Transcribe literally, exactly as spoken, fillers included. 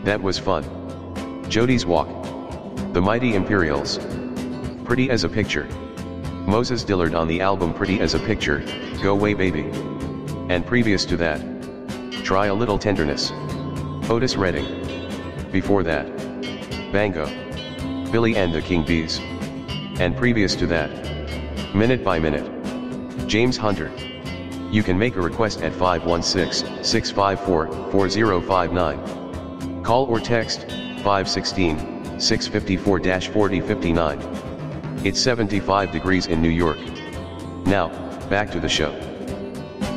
That was fun. Jody's Walk. The Mighty Imperials. Pretty as a Picture. Moses Dillard on the album Pretty as a Picture, Go Way Baby. And previous to that, Try a Little Tenderness. Otis Redding. Before that, Bango. Billy and the King Bees. And previous to that, Minute by Minute. James Hunter. You can make a request at five one six, six five four, four zero five nine. Call or text, five one six, six five four, four zero five nine. It's seventy-five degrees in New York. Now, back to the show.